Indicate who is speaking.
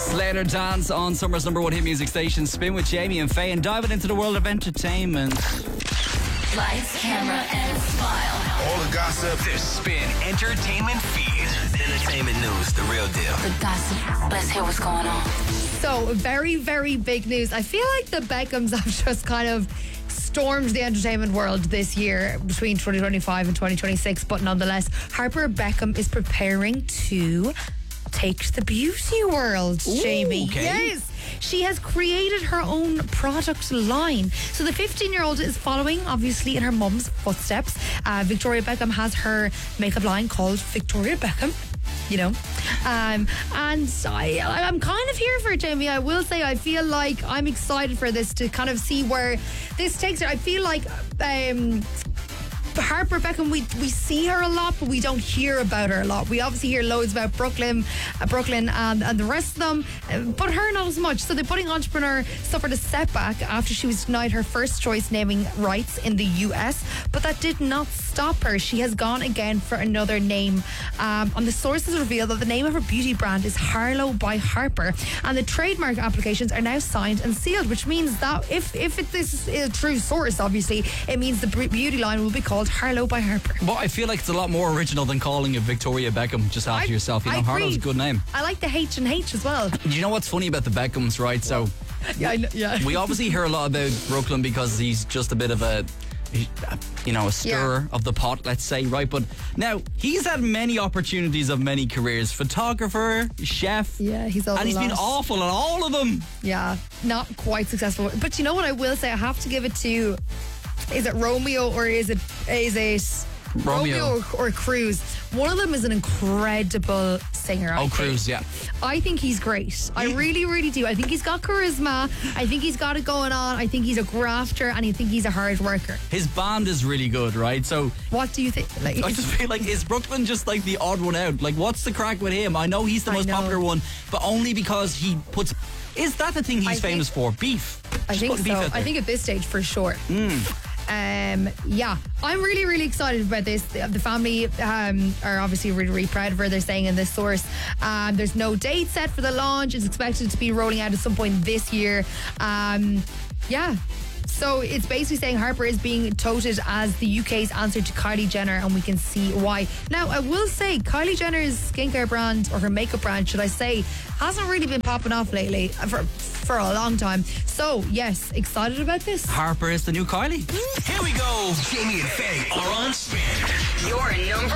Speaker 1: Slater Dance on Summer's number one hit music station. Spin with Jamie and Faye and diving into the world of entertainment.
Speaker 2: Lights, camera, and smile.
Speaker 3: All the gossip.
Speaker 4: The Spin Entertainment Feed. Entertainment news, the real deal.
Speaker 2: The gossip. Let's hear what's going on.
Speaker 5: So, very, very big news. I feel like the Beckhams have just kind of stormed the entertainment world this year between 2025 and 2026. But nonetheless, Harper Beckham is preparing to take to the beauty world, Jamie.
Speaker 1: Okay.
Speaker 5: Yes. She has created her own product line. So the 15-year-old is following, obviously, in her mum's footsteps. Victoria Beckham has her makeup line called Victoria Beckham. You know, and I'm kind of here for it, Jamie. I will say I feel like I'm excited for this to kind of see where this takes her. I feel like Harper Beckham, we see her a lot, but we don't hear about her a lot. We obviously hear loads about Brooklyn and the rest of them, but her not as much. So the budding entrepreneur suffered a setback after she was denied her first choice naming rights in the US, but that did not stop her. She has gone again for another name. And the sources reveal that the name of her beauty brand is Harlow by Harper, and the trademark applications are now signed and sealed, which means that if this is a true source, obviously, it means the beauty line will be called Harlow by Harper.
Speaker 1: But I feel like it's a lot more original than calling it Victoria Beckham just after yourself. You know, Harlow's a good name.
Speaker 5: I like the H and H as well.
Speaker 1: Do you know what's funny about the Beckhams, right? So,
Speaker 5: Yeah.
Speaker 1: we obviously hear a lot about Brooklyn because he's just a bit of a stirrer of the pot, let's say, right? But now he's had many opportunities of many careers: photographer, chef.
Speaker 5: Yeah, he's
Speaker 1: been awful at all of them.
Speaker 5: Yeah, not quite successful. But you know what I will say? I have to give it to. Is it Romeo or is it Romeo or Cruz? One of them is an incredible singer.
Speaker 1: Cruz, yeah.
Speaker 5: I think he's great. I really, really do. I think he's got charisma. I think he's got it going on. I think he's a grafter, and I think he's a hard worker.
Speaker 1: His band is really good, right? So,
Speaker 5: what do you think?
Speaker 1: I just feel like, is Brooklyn just like the odd one out? Like, what's the crack with him? I know he's the most popular one, but only because he puts. Is that the thing he's famous for? Beef.
Speaker 5: I think so. I think at this stage, for sure. Yeah, I'm really, really excited about this. The family are obviously really, really proud of her. They're saying in this source, there's no date set for the launch. It's expected to be rolling out at some point this year. Yeah. So it's basically saying Harper is being touted as the UK's answer to Kylie Jenner, and we can see why. Now, I will say Kylie Jenner's skincare brand, or her makeup brand, should I say, hasn't really been popping off lately for a long time. So, yes, excited about this.
Speaker 1: Harper is the new Kylie.
Speaker 4: Here we go. Jamie and Faye are on Spin.
Speaker 2: Your number